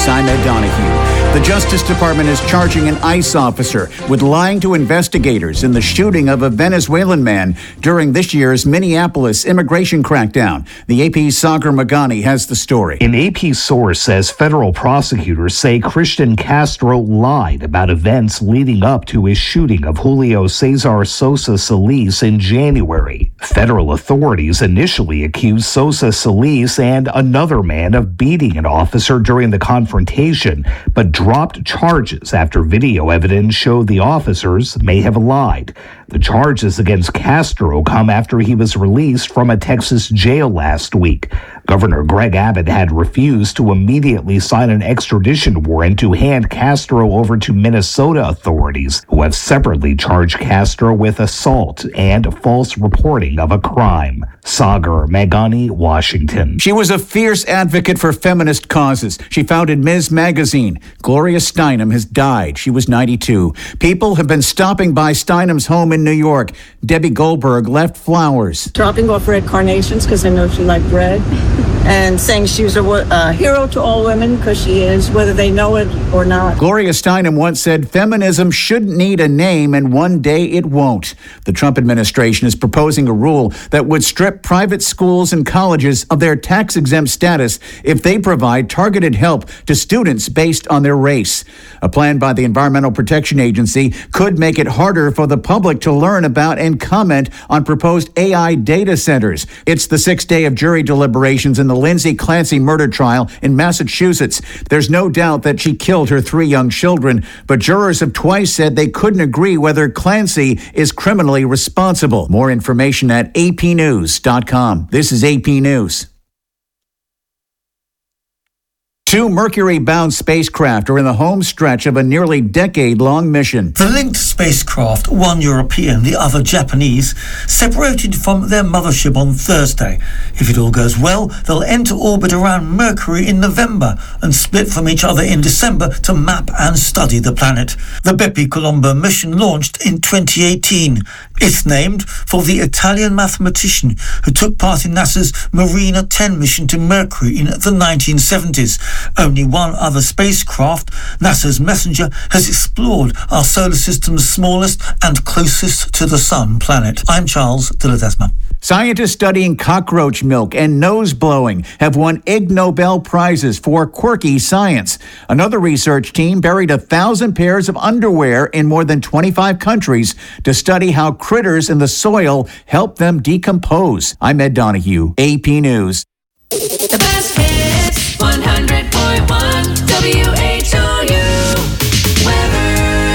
News. I'm Ed Donahue. The Justice Department is charging an ICE officer with lying to investigators in the shooting of a Venezuelan man during this year's Minneapolis immigration crackdown. The AP's Sagar Meghani has the story. An AP source says federal prosecutors say Christian Castro lied about events leading up to his shooting of Julio Cesar Sosa Solis in January. Federal authorities initially accused Sosa Solis and another man of beating an officer during the confrontation, but dropped charges after video evidence showed the officers may have lied. The charges against Castro come after he was released from a Texas jail last week. Governor Greg Abbott had refused to immediately sign an extradition warrant to hand Castro over to Minnesota authorities, who have separately charged Castro with assault and false reporting of a crime. Sagar Meghani, Washington. She was a fierce advocate for feminist causes. She founded Ms. Magazine. Gloria Steinem has died. She was 92. People have been stopping by Steinem's home in New York. Debbie Goldberg left flowers. Dropping off red carnations because I know she liked red. And saying she's a hero to all women, because she is, whether they know it or not. Gloria Steinem once said feminism shouldn't need a name, and one day it won't. The Trump administration is proposing a rule that would strip private schools and colleges of their tax-exempt status if they provide targeted help to students based on their race. A plan by the Environmental Protection Agency could make it harder for the public to learn about and comment on proposed AI data centers. It's the sixth day of jury deliberations in the Lindsay Clancy murder trial in Massachusetts. There's no doubt that she killed her 3 young children, but jurors have twice said they couldn't agree whether Clancy is criminally responsible. More information at apnews.com. This is AP News. 2 Mercury-bound spacecraft are in the home stretch of a nearly decade-long mission. The linked spacecraft, one European, the other Japanese, separated from their mothership on Thursday. If it all goes well, they'll enter orbit around Mercury in November and split from each other in December to map and study the planet. The Bepi Colombo mission launched in 2018. It's named for the Italian mathematician who took part in NASA's Marina 10 mission to Mercury in the 1970s. Only one other spacecraft, NASA's Messenger, has explored our solar system's smallest and closest to the sun planet. I'm Charles de Ledesma. Scientists studying cockroach milk and nose blowing have won Ig Nobel Prizes for quirky science. Another research team buried 1,000 pairs of underwear in more than 25 countries to study how critters in the soil help them decompose. I'm Ed Donahue, AP News. The best hits, 100.1 WHOU weather.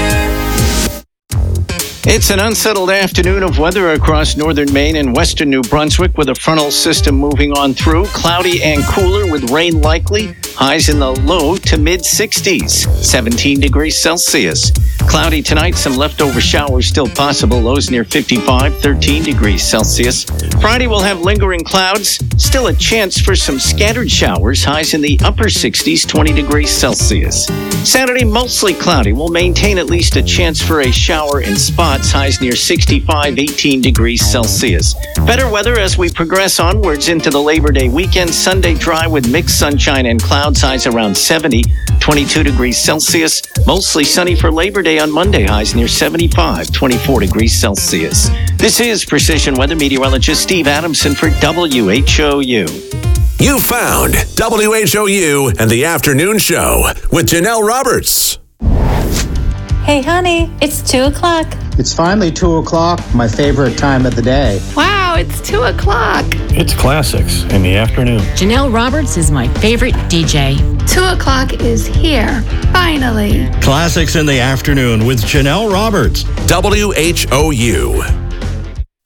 It's an unsettled afternoon of weather across northern Maine and western New Brunswick with a frontal system moving on through. Cloudy and cooler with rain likely. Highs in the low to mid-60s, 17 degrees Celsius. Cloudy tonight, some leftover showers still possible. Lows near 55, 13 degrees Celsius. Friday we'll have lingering clouds. Still a chance for some scattered showers. Highs in the upper 60s, 20 degrees Celsius. Saturday mostly cloudy. We'll maintain at least a chance for a shower in spots. Highs near 65, 18 degrees Celsius. Better weather as we progress onwards into the Labor Day weekend. Sunday dry with mixed sunshine and clouds. Highs around 70, 22 degrees Celsius. Mostly sunny for Labor Day on Monday. Highs near 75, 24 degrees Celsius. This is Precision Weather Meteorologist Steve Adamson for WHOU. You found WHOU and the Afternoon Show with Janelle Roberts. Hey, honey, it's 2 o'clock. It's finally 2 o'clock, my favorite time of the day. Wow, it's 2 o'clock. It's classics in the afternoon. Janelle Roberts is my favorite DJ. 2 o'clock is here, finally. Classics in the afternoon with Janelle Roberts. WHOU.